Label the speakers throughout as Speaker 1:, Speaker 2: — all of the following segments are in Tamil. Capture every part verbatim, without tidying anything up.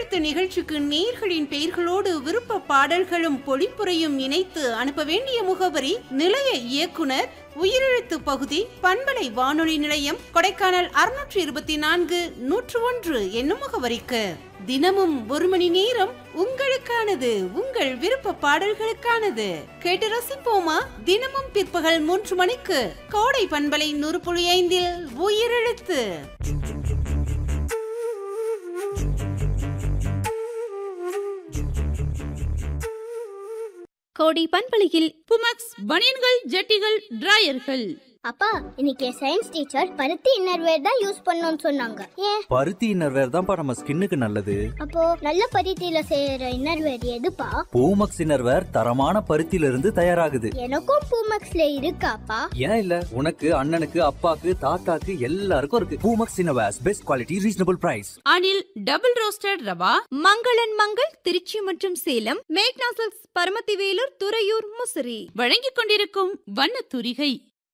Speaker 1: உயிரெழுத்து நிகழ்ச்சிக்கு நேயர்களின் பெயர்களோடு விருப்ப பாடல்களும் பொழிப்புரையும் இணைத்து அனுப்ப வேண்டிய முகவரி நிலைய இயக்குனர் உயிரெழுத்து பகுதி பண்பலை வானொலி நிலையம் கொடைக்கானல் அறுநூற்றி இருபத்தி நான்கு நூற்று ஒன்று என்னும் முகவரிக்கு. தினமும் ஒரு மணி நேரம் உங்களுக்கானது, உங்கள் விருப்ப பாடல்களுக்கானது. கேட்டு ரசிப்போமா? தினமும் பிற்பகல் மூன்று மணிக்கு கோடை பண்பலை நூறு புள்ளி ஐந்தில் உயிரெழுத்து.
Speaker 2: கோடை பண்பலையில் புமக்ஸ் பனியன்கள், ஜட்டிகள், டிராயர்கள்.
Speaker 3: அப்பா, இன்னைக்கு சயின்ஸ் டீச்சர் பருத்தி இன்னர்வேர் தான் யூஸ் பண்ணணும்னு சொன்னாங்க. ஏன்?
Speaker 4: பருத்தி இன்னர்வேர் தான்ப்பா நம்ம ஸ்கின்னுக்கு நல்லது.
Speaker 3: அப்போ நல்ல பருத்தியில செய்யற இன்னர்வேர் எதுப்பா?
Speaker 4: பூமக்ஸ் இன்னர்வேர் தரமான பருத்தியில இருந்து தயாராகுது.
Speaker 3: எனக்கும் பூமக்ஸ்ல இருக்காப்பா?
Speaker 4: ஏன் இல்ல, உனக்கு, அண்ணனுக்கு, அப்பாக்கு, தாத்தாக்கு எல்லாருக்கும் இருக்கு. Poomex innerwear, best quality, reasonable price.
Speaker 2: Anil double roasted rava, மங்களன் மங்கள் திருச்சி மற்றும் சேலம், மேக்னா சில்க்ஸ் பரமத்திவேலூர், துறையூர், முசிறி வழங்கிக் கொண்டிருக்கும் வண்ண துரிகை.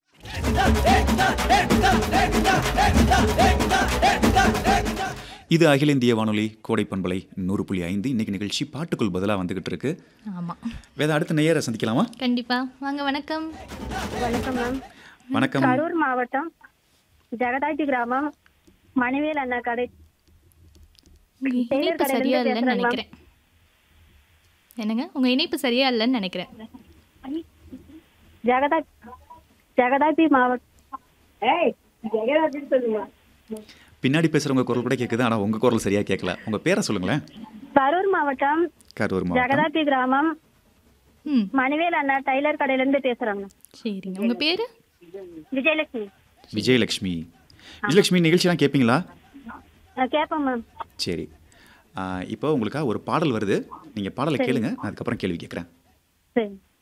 Speaker 5: இது அகில இந்திய வானொலி கோடை பண்பலை நூறு புள்ளி ஐந்து. இன்னைக்கு நிகழ்ச்சி பாட்டுக்குள் பதிலாக வந்துகிட்டு இருக்கு.
Speaker 6: ஆமாம்,
Speaker 5: வேதா, அடுத்த நேயரை சந்திக்கலாமா?
Speaker 6: கண்டிப்பா வாங்க. வணக்கம்.
Speaker 7: வணக்கம் மேம்.
Speaker 5: வணக்கம்.
Speaker 7: கரூர் மாவட்டம் ஜெகதாஜி கிராமம் மணிவேல் அண்ணா கடை.
Speaker 6: இணைப்பு சரியா இல்லைன்னு நினைக்கிறேன். என்னங்க, உங்க இணைப்பு சரியா இல்லைன்னு நினைக்கிறேன்.
Speaker 7: ஜெகதா ஜெகதாஜி மாவட்டம்.
Speaker 5: பின்னாடி பேசுறவங்க குரல் கூட கேட்குது, ஆனா உங்க குரல் சரியா கேட்கல. உங்க பேரை சொல்லுங்களேன்.
Speaker 7: கரூர் மாவட்டம்
Speaker 5: கரூர் மாவட்டம்
Speaker 7: ஜெகதாஜி கிராமம்
Speaker 6: ம்,
Speaker 7: மணிவேல் அண்ணா டைலர் கடையில இருந்து பேசுறாங்க.
Speaker 6: சரிங்க. உங்க பேரு?
Speaker 7: விஜயலட்சுமி.
Speaker 5: விஜயலட்சுமி. விஜயலட்சுமி, நிகழ்ச்சிலாம் கேட்பீங்களா?
Speaker 7: கேட்போம் மேம்.
Speaker 5: சரி, இப்போ உங்களுக்காக ஒரு பாடல் வருது. நீங்க பாடலை கேளுங்க, அதுக்கப்புறம் கேள்வி கேட்குறேன்.
Speaker 7: சரி.